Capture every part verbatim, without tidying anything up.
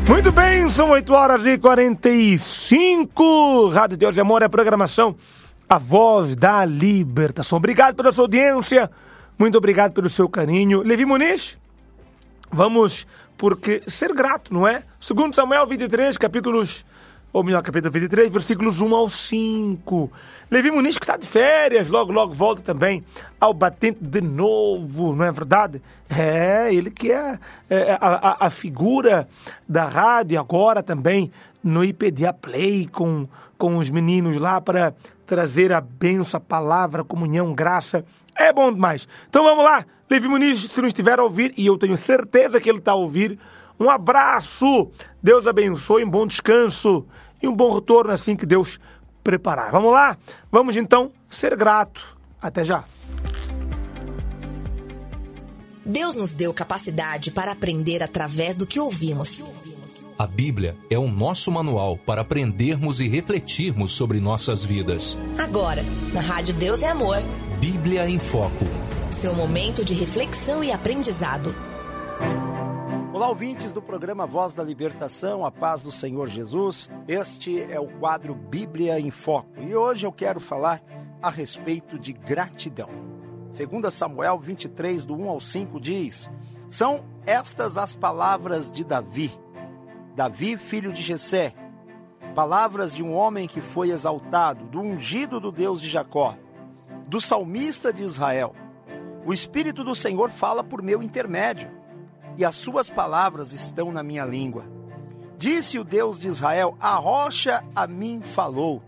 Muito bem, são oito horas e quarenta e cinco. Rádio Deus e Amor é a programação A Voz da Libertação. Obrigado pela sua audiência, muito obrigado pelo seu carinho. Levi Muniz, vamos, porque ser grato, não é? Segundo Samuel vinte e três, capítulos, ou melhor, capítulo vinte e três, versículos um ao cinco. Levi Muniz, que está de férias, logo, logo volta também ao batente de novo, não é verdade? É, ele que é, é a, a, a figura da rádio, agora também no I P D A Play, com, com os meninos lá para trazer a bênção, a palavra, a comunhão, graça. É bom demais. Então vamos lá, Levi Muniz, se não estiver a ouvir, e eu tenho certeza que ele está a ouvir, um abraço, Deus abençoe, um bom descanso e um bom retorno assim que Deus preparar. Vamos lá? Vamos então ser grato. Até já. Deus nos deu capacidade para aprender através do que ouvimos. A Bíblia é o nosso manual para aprendermos e refletirmos sobre nossas vidas. Agora, na Rádio Deus é Amor. Bíblia em Foco. Seu momento de reflexão e aprendizado. Olá, ouvintes do programa Voz da Libertação, a paz do Senhor Jesus. Este é o quadro Bíblia em Foco e hoje eu quero falar a respeito de gratidão. Segundo Samuel vinte e três, do um ao cinco, diz: são estas as palavras de Davi, Davi, filho de Jessé, palavras de um homem que foi exaltado, do ungido do Deus de Jacó, do salmista de Israel. O Espírito do Senhor fala por meu intermédio, e as suas palavras estão na minha língua. Disse o Deus de Israel: a rocha a mim falou.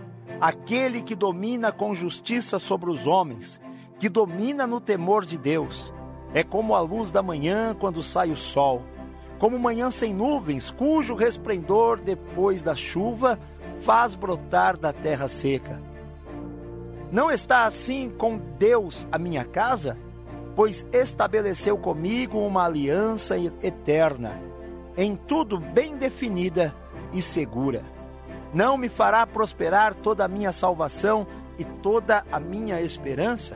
Aquele que domina com justiça sobre os homens, que domina no temor de Deus, é como a luz da manhã quando sai o sol, como manhã sem nuvens, cujo resplendor depois da chuva faz brotar da terra seca. Não está assim com Deus a minha casa? Pois estabeleceu comigo uma aliança eterna, em tudo bem definida e segura. Não me fará prosperar toda a minha salvação e toda a minha esperança?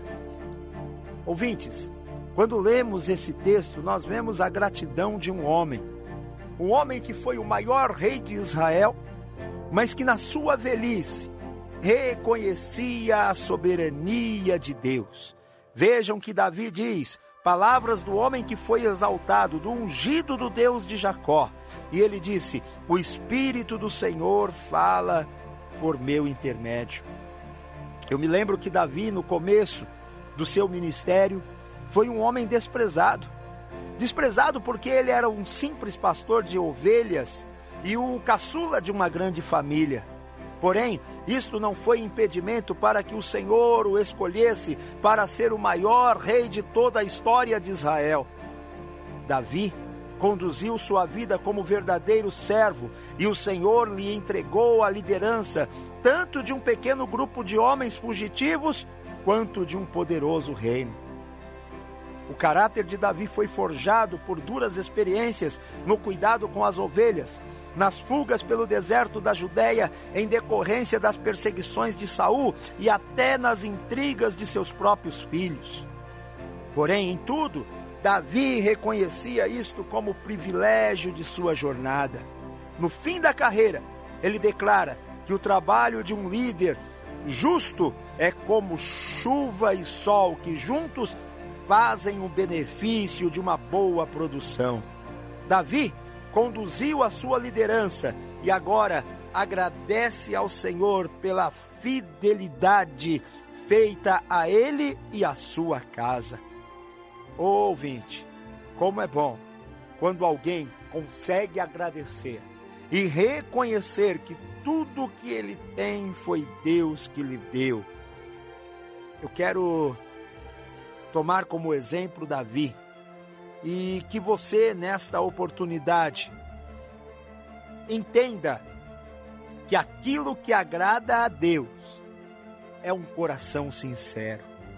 Ouvintes, quando lemos esse texto, nós vemos a gratidão de um homem. Um homem que foi o maior rei de Israel, mas que na sua velhice reconhecia a soberania de Deus. Vejam que Davi diz, palavras do homem que foi exaltado, do ungido do Deus de Jacó. E ele disse: o Espírito do Senhor fala por meu intermédio. Eu me lembro que Davi, no começo do seu ministério, foi um homem desprezado. Desprezado porque ele era um simples pastor de ovelhas e o caçula de uma grande família. Porém, isto não foi impedimento para que o Senhor o escolhesse para ser o maior rei de toda a história de Israel. Davi conduziu sua vida como verdadeiro servo e o Senhor lhe entregou a liderança tanto de um pequeno grupo de homens fugitivos quanto de um poderoso reino. O caráter de Davi foi forjado por duras experiências no cuidado com as ovelhas, nas fugas pelo deserto da Judéia em decorrência das perseguições de Saul e até nas intrigas de seus próprios filhos. Porém, em tudo, Davi reconhecia isto como privilégio de sua jornada. No fim da carreira, ele declara que o trabalho de um líder justo é como chuva e sol que juntos fazem o benefício de uma boa produção. Davi conduziu a sua liderança e agora agradece ao Senhor pela fidelidade feita a ele e à sua casa. Ouvinte, como é bom quando alguém consegue agradecer e reconhecer que tudo que ele tem foi Deus que lhe deu. Eu quero tomar como exemplo Davi, e que você, nesta oportunidade, entenda que aquilo que agrada a Deus é um coração sincero.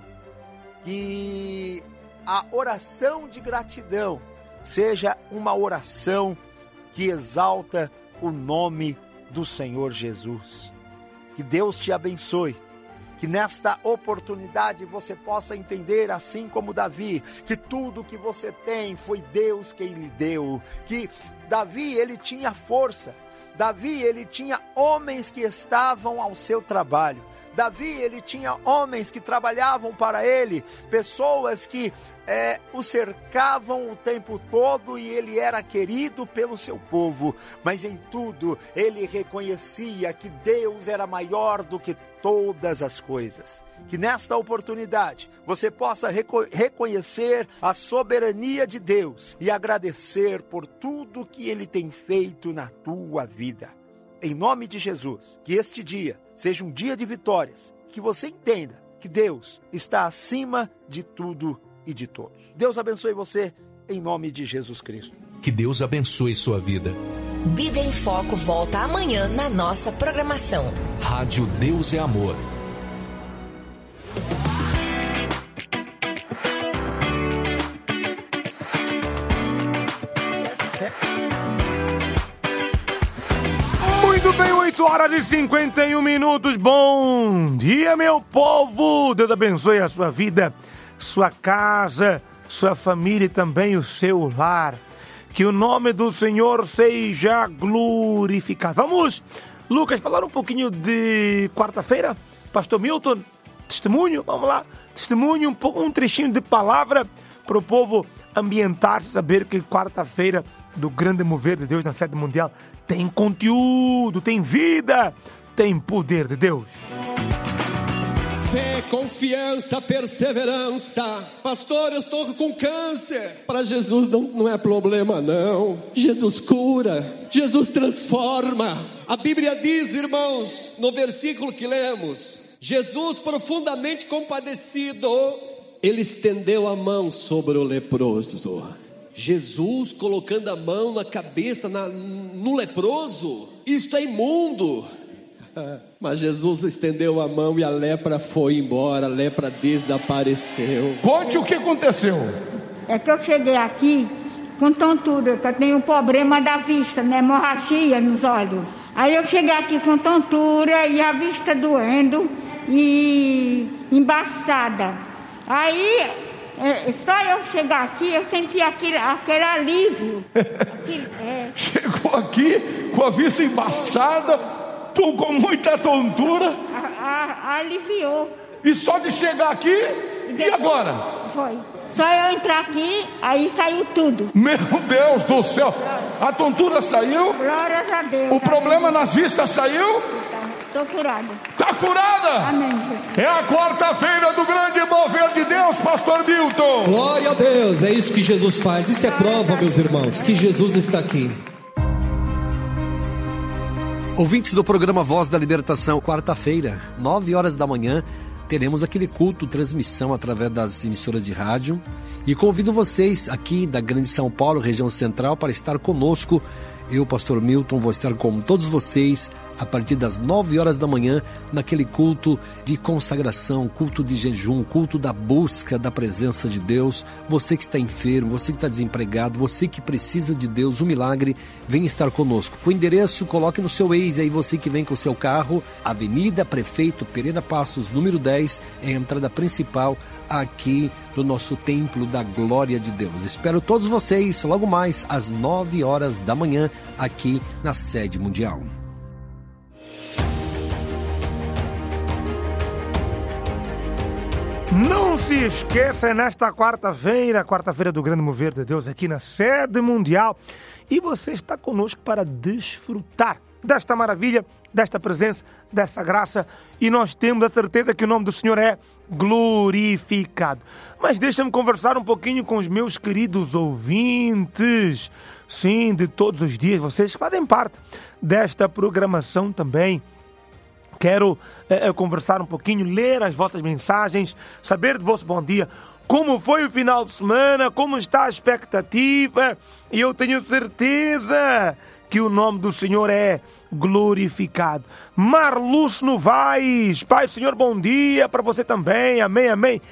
Que a oração de gratidão seja uma oração que exalta o nome do Senhor Jesus. Que Deus te abençoe Que nesta oportunidade você possa entender, assim como Davi, que tudo que você tem foi Deus quem lhe deu. Que Davi, ele tinha força. Davi, ele tinha homens que estavam ao seu trabalho. Davi, ele tinha homens que trabalhavam para ele, pessoas que é, o cercavam o tempo todo e ele era querido pelo seu povo. Mas em tudo, ele reconhecia que Deus era maior do que todas as coisas. Que nesta oportunidade você possa reco- reconhecer a soberania de Deus e agradecer por tudo que Ele tem feito na tua vida. Em nome de Jesus, que este dia seja um dia de vitórias, que você entenda que Deus está acima de tudo e de todos. Deus abençoe você em nome de Jesus Cristo. Que Deus abençoe sua vida. Bíblia em Foco volta amanhã na nossa programação. Rádio Deus é Amor. Muito bem, oito horas e cinquenta e um minutos. Bom dia, meu povo. Deus abençoe a sua vida, sua casa, sua família e também o seu lar. Que o nome do Senhor seja glorificado. Vamos, Lucas, falar um pouquinho de quarta-feira. Pastor Milton, testemunho, vamos lá. Testemunho, um, pouco, um trechinho de palavra para o povo ambientar-se, saber que quarta-feira do grande mover de Deus na sede mundial tem conteúdo, tem vida, tem poder de Deus. Fé, confiança, perseverança. Pastor, eu estou com câncer. Para Jesus não, não é problema não. Jesus cura, Jesus transforma. A Bíblia diz, irmãos, no versículo que lemos, Jesus profundamente compadecido, ele estendeu a mão sobre o leproso. Jesus colocando a mão na cabeça, na, no leproso, isto é imundo. Mas Jesus estendeu a mão e a lepra foi embora, a lepra desapareceu. Conte o que aconteceu. É que eu cheguei aqui com tontura, que eu tenho um problema da vista, né? Hemorragia nos olhos. Aí eu cheguei aqui com tontura e a vista doendo e embaçada. Aí, é, só eu chegar aqui, eu senti aquele, aquele alívio. Aquele, é. Chegou aqui com a vista embaçada, tu com muita tontura. A, a, aliviou. E só de chegar aqui, e, depois, e agora? Foi. Só eu entrar aqui, aí saiu tudo. Meu Deus do céu! A tontura saiu? Glórias a Deus. O problema nas vistas saiu? Estou curada. Está curada? Amém, Jesus. É a quarta-feira do grande mover de Deus, Pastor Milton. Glória a Deus, é isso que Jesus faz. Isso é prova, meus irmãos, que Jesus está aqui. Ouvintes do programa Voz da Libertação, quarta-feira, nove horas da manhã, teremos aquele culto, transmissão através das emissoras de rádio. E convido vocês aqui da Grande São Paulo, região central, para estar conosco. Eu, Pastor Milton, vou estar com todos vocês a partir das nove horas da manhã, naquele culto de consagração, culto de jejum, culto da busca da presença de Deus. Você que está enfermo, você que está desempregado, você que precisa de Deus, um milagre, vem estar conosco. O endereço, coloque no seu Waze aí, você que vem com o seu carro, Avenida Prefeito Pereira Passos, número dez, é a entrada principal aqui do nosso Templo da Glória de Deus. Espero todos vocês logo mais às nove horas da manhã aqui na sede mundial. Não se esqueça, nesta quarta-feira, quarta-feira do grande mover de Deus aqui na sede mundial, e você está conosco para desfrutar desta maravilha, desta presença, dessa graça, e nós temos a certeza que o nome do Senhor é glorificado. Mas deixa-me conversar um pouquinho com os meus queridos ouvintes, sim, de todos os dias, vocês que fazem parte desta programação também. Quero é, conversar um pouquinho, ler as vossas mensagens, saber do vosso bom dia, como foi o final de semana, como está a expectativa, e eu tenho certeza que o nome do Senhor é glorificado. Marluce Novaes, Pai do Senhor, bom dia para você também, amém, amém.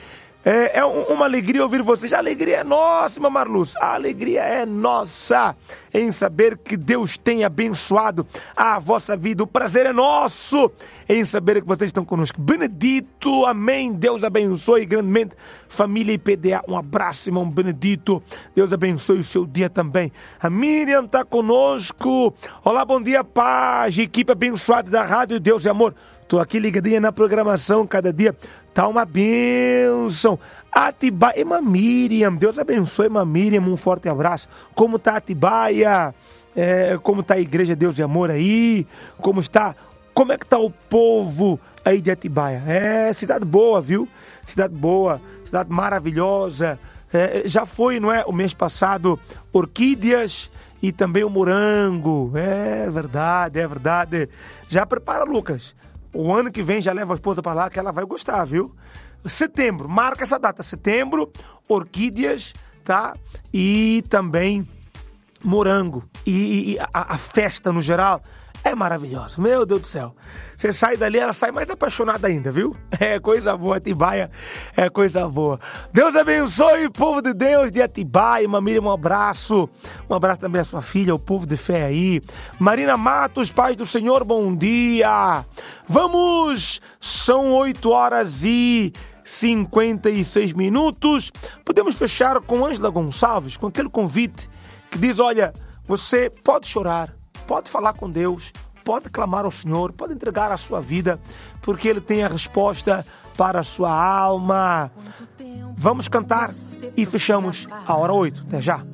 É, é um, uma alegria ouvir vocês. A alegria é nossa, irmã Marluz. A alegria é nossa em saber que Deus tem abençoado a vossa vida. O prazer é nosso em saber que vocês estão conosco. Benedito, amém. Deus abençoe grandemente. Família I P D A, um abraço, irmão Benedito. Deus abençoe o seu dia também. A Miriam está conosco. Olá, bom dia, paz. Equipe abençoada da Rádio Deus e Amor. Estou aqui ligadinha na programação, cada dia tá uma bênção. Atibaia, irmã Miriam, Deus abençoe, irmã Miriam, um forte abraço. Como tá Atibaia? É, como tá a Igreja Deus de Amor aí? Como está? Como é que tá o povo aí de Atibaia? É, cidade boa, viu? Cidade boa, cidade maravilhosa. É, já foi, não é? O mês passado, orquídeas e também o morango. É verdade, é verdade. Já prepara, Lucas. O ano que vem já leva a esposa para lá, que ela vai gostar, viu? Setembro, marca essa data. Setembro, orquídeas, tá? E também morango. E, e a, a festa, no geral, é maravilhosa. Meu Deus do céu. Você sai dali, ela sai mais apaixonada ainda, viu? É coisa boa, Atibaia é coisa boa. Deus abençoe o povo de Deus de Atibaia. Mamília, um abraço. Um abraço também à sua filha, o povo de fé aí. Marina Matos, paz do Senhor, bom dia. Vamos, são oito horas e cinquenta e seis minutos. Podemos fechar com Ângela Gonçalves, com aquele convite que diz, olha, você pode chorar, pode falar com Deus, pode clamar ao Senhor, pode entregar a sua vida, porque Ele tem a resposta para a sua alma. Vamos cantar e fechamos a hora oito. Até já.